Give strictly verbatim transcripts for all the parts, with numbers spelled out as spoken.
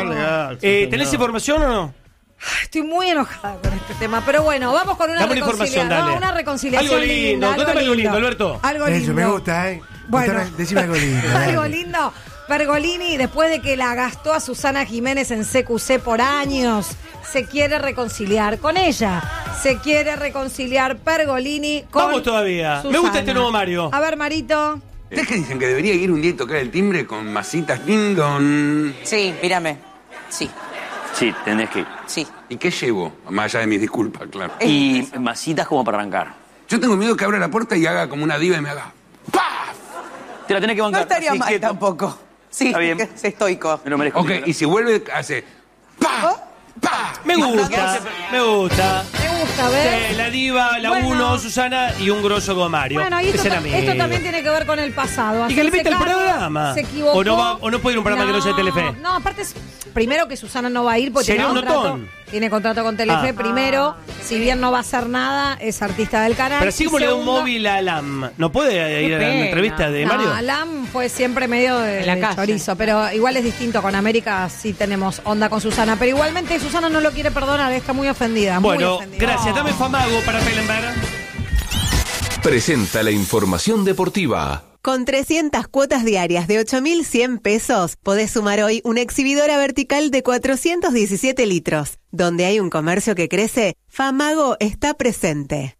legal. Eh, ¿Tenés información o no? Estoy muy enojada con este tema, pero bueno, vamos con una Dame reconciliación. dale. No, una reconciliación Algo lindo, linda, cuéntame algo lindo, Alberto. Algo Eso, lindo. me gusta, ¿eh? Bueno. Gusta, decime algo lindo. Algo dale. lindo. Pergolini, después de que la gastó a Susana Jiménez en C Q C por años, se quiere reconciliar con ella. Se quiere reconciliar Pergolini con Vamos todavía. Susana. Me gusta este nuevo Mario. A ver, Marito. ¿Ustedes que dicen que debería ir un día y tocar el timbre con masitas Dindon? Sí, mírame. Sí, Sí, tenés que ir. sí. ¿Y qué llevo? Más allá de mis disculpas, claro. Y masitas como para arrancar. Yo tengo miedo que abra la puerta y haga como una diva y me haga ¡paf! Te la tenés que No bancar. estaría así mal quieto. tampoco. Sí, Está bien. que es estoico. Me lo merezco. Ok, y si vuelve, hace ¡paf! ¡paf! Me gusta, me gusta. Me gusta, ¿ves? Sí, la diva, la Bueno. uno, Susana y un grosso como Mario. Bueno, y esto, Ese era ta- amigo. esto también tiene que ver con el pasado. Y que le Hacerse meta el cargo, programa. Se equivocó. O no va- o no puede ir a un programa que no sea de Telefe. No, aparte, es, primero que Susana no va a ir porque Sería tiene un contrato, notón. tiene contrato con Telefe. Ah. Primero, si bien no va a hacer nada, es artista del canal. Pero así Y como le da un segundo, móvil a Alam, ¿no puede ir a la pena. entrevista de Mario? No, Alam fue siempre medio de, En la de calle. chorizo, pero igual es distinto. Con América sí tenemos onda con Susana, pero igualmente Susana no lo quiere perdonar, está muy ofendida. muy Bueno, ofendida. gracias. Dame Famago para Pellenberg. Presenta la información deportiva. Con trescientas cuotas diarias de ocho mil cien pesos, podés sumar hoy una exhibidora vertical de cuatrocientos diecisiete litros. Donde hay un comercio que crece, Famago está presente.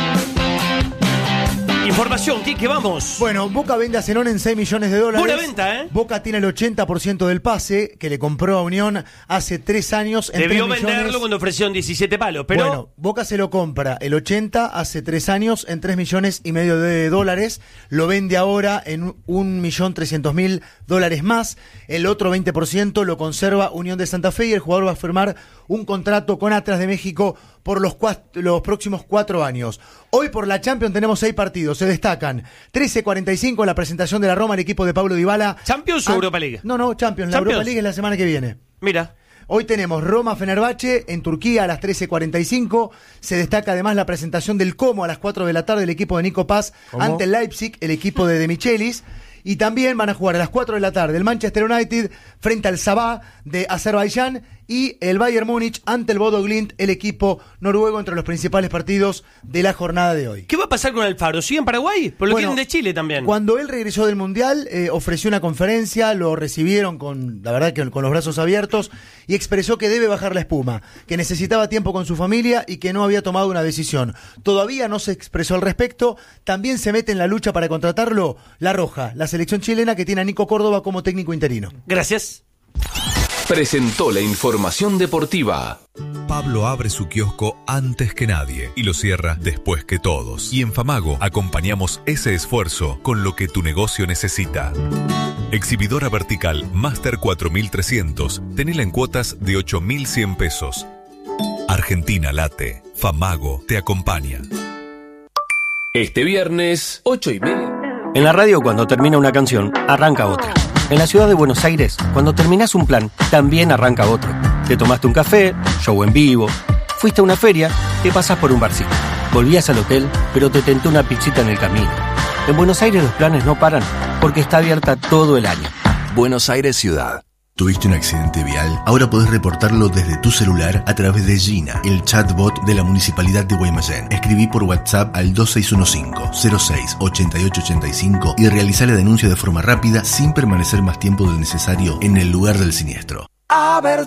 Información, Quique, vamos. Bueno, Boca vende a Zenón en seis millones de dólares. Buena venta, ¿eh? Boca tiene el ochenta por ciento del pase que le compró a Unión hace tres años en Debió tres millones. venderlo cuando ofrecieron diecisiete palos, pero Bueno, Boca se lo compra el ochenta hace tres años en tres millones y medio de dólares. Lo vende ahora en un millón trescientos mil dólares más. El otro veinte por ciento lo conserva Unión de Santa Fe y el jugador va a firmar un contrato con Atlas de México por los, cuat- los próximos cuatro años. Hoy por la Champions tenemos seis partidos. Se destacan trece cuarenta y cinco la presentación de la Roma al equipo de Pablo Dybala. ¿Champions o Ah, Europa League? No, no, Champions. La Champions. Europa League es la semana que viene. mira. Hoy tenemos Roma-Fenerbahce en Turquía a las trece cuarenta y cinco. Se destaca además la presentación del Como a las cuatro de la tarde, el equipo de Nico Paz ante el Leipzig, el equipo de De Michelis. Y también van a jugar a las cuatro de la tarde el Manchester United frente al Sabah de Azerbaiyán y el Bayern Múnich ante el Bodo Glimt, el equipo noruego, entre los principales partidos de la jornada de hoy. ¿Qué va a pasar con Alfaro? ¿Sigue en Paraguay? Pero lo Bueno, quieren de Chile también. Cuando él regresó del Mundial, eh, ofreció una conferencia, lo recibieron con, la verdad que con los brazos abiertos, y expresó que debe bajar la espuma, que necesitaba tiempo con su familia y que no había tomado una decisión. Todavía no se expresó al respecto. También se mete en la lucha para contratarlo La Roja, la selección chilena que tiene a Nico Córdoba como técnico interino. Gracias. Presentó la información deportiva. Pablo abre su kiosco antes que nadie y lo cierra después que todos. Y en Famago acompañamos ese esfuerzo con lo que tu negocio necesita. Exhibidora vertical Master cuatro mil trescientos. Tenela en cuotas de ocho mil cien pesos. Argentina late. Famago te acompaña. Este viernes, ocho y media. En la radio, cuando termina una canción, arranca otra. En la ciudad de Buenos Aires, cuando terminás un plan, también arranca otro. Te tomaste un café, show en vivo, fuiste a una feria, te pasás por un barcito. Volvías al hotel, pero te tentó una pizzita en el camino. En Buenos Aires los planes no paran, porque está abierta todo el año. Buenos Aires Ciudad. ¿Tuviste un accidente vial? Ahora podés reportarlo desde tu celular a través de Gina, el chatbot de la Municipalidad de Guaymallén. Escribí por WhatsApp al dos seis uno cinco, cero seis, ocho ocho ocho cinco y realizá la denuncia de forma rápida sin permanecer más tiempo del necesario en el lugar del siniestro. A ver.